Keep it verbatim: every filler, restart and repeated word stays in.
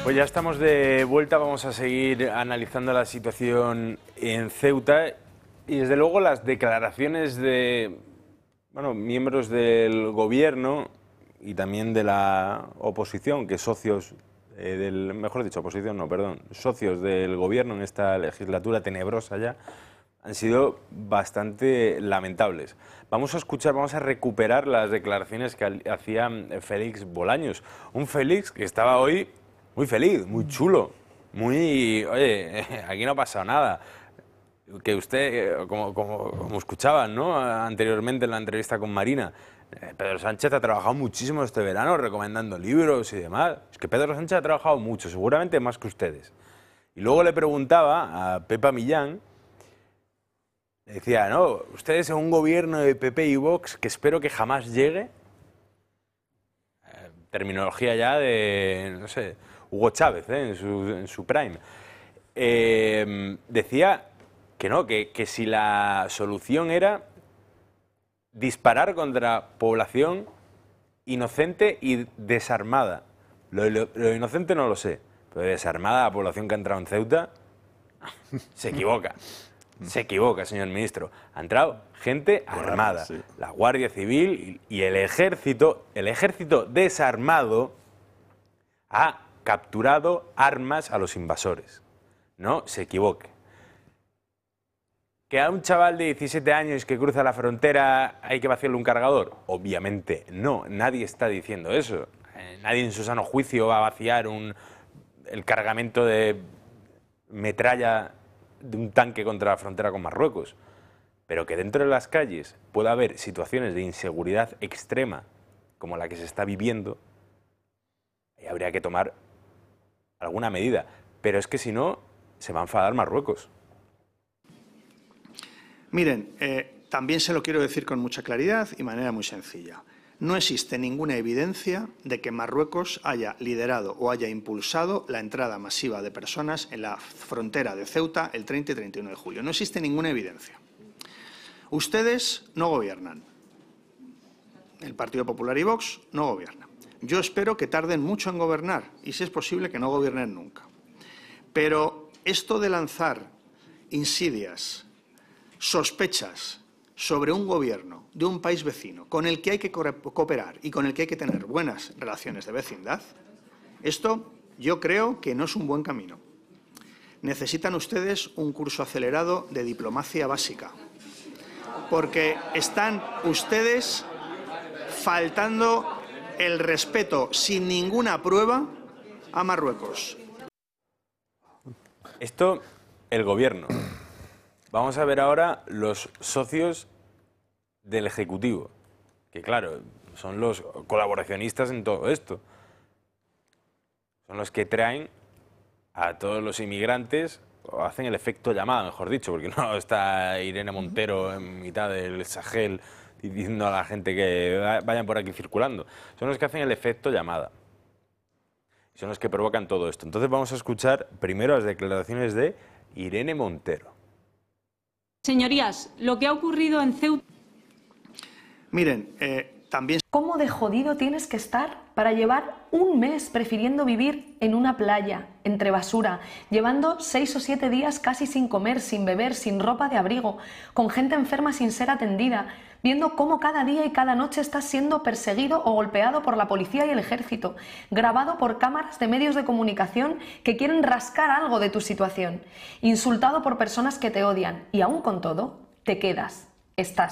Pues ya estamos de vuelta, vamos a seguir analizando la situación en Ceuta y desde luego las declaraciones de bueno, miembros del gobierno y también de la oposición, que socios eh, del, mejor dicho, oposición no, perdón, socios del gobierno en esta legislatura tenebrosa ya, han sido bastante lamentables. Vamos a escuchar, vamos a recuperar las declaraciones que hacía Félix Bolaños, un Félix que estaba hoy muy feliz, muy chulo, muy, oye, aquí no ha pasado nada. Que usted, como, como, como escuchaban, ¿no?, anteriormente en la entrevista con Marina, Pedro Sánchez ha trabajado muchísimo este verano recomendando libros y demás. Es que Pedro Sánchez ha trabajado mucho, seguramente más que ustedes. Y luego le preguntaba a Pepa Millán, le decía, no, ustedes en un gobierno de P P y Vox que espero que jamás llegue, eh, terminología ya de, no sé, Hugo Chávez, ¿eh?, en, su, en su prime, eh, decía que no, que, que si la solución era disparar contra población inocente y desarmada. Lo, lo, lo inocente no lo sé, pero desarmada, la población que ha entrado en Ceuta, se equivoca. Se equivoca, señor ministro. Ha entrado gente armada, sí. La Guardia Civil y, y el ejército, el ejército desarmado ha capturado armas a los invasores. No se equivoque. ¿Que a un chaval de diecisiete años que cruza la frontera hay que vaciarle un cargador? Obviamente no, nadie está diciendo eso. Eh, nadie en su sano juicio va a vaciar un, el cargamento de metralla de un tanque contra la frontera con Marruecos. Pero que dentro de las calles pueda haber situaciones de inseguridad extrema como la que se está viviendo, ahí habría que tomar alguna medida. Pero es que si no, se va a enfadar Marruecos. Miren, eh, también se lo quiero decir con mucha claridad y manera muy sencilla. No existe ninguna evidencia de que Marruecos haya liderado o haya impulsado la entrada masiva de personas en la frontera de Ceuta el treinta y treinta y uno de julio. No existe ninguna evidencia. Ustedes no gobiernan. El Partido Popular y Vox no gobiernan. Yo espero que tarden mucho en gobernar y, si es posible, que no gobiernen nunca. Pero esto de lanzar insidias, sospechas sobre un gobierno de un país vecino con el que hay que cooperar y con el que hay que tener buenas relaciones de vecindad, esto yo creo que no es un buen camino. Necesitan ustedes un curso acelerado de diplomacia básica, porque están ustedes faltando el respeto sin ninguna prueba a Marruecos. Esto, el gobierno. Vamos a ver ahora los socios del Ejecutivo, que claro, son los colaboracionistas en todo esto. Son los que traen a todos los inmigrantes, o hacen el efecto llamada, mejor dicho, porque no está Irene Montero en mitad del Sahel diciendo a la gente que vayan por aquí circulando. Son los que hacen el efecto llamada. Son los que provocan todo esto. Entonces vamos a escuchar primero las declaraciones de Irene Montero. Señorías, lo que ha ocurrido en Ceuta... Miren, eh, también... ¿Cómo de jodido tienes que estar para llevar un mes prefiriendo vivir en una playa, entre basura, llevando seis o siete días casi sin comer, sin beber, sin ropa de abrigo, con gente enferma sin ser atendida, viendo cómo cada día y cada noche estás siendo perseguido o golpeado por la policía y el ejército, grabado por cámaras de medios de comunicación que quieren rascar algo de tu situación, insultado por personas que te odian y aún con todo, te quedas, estás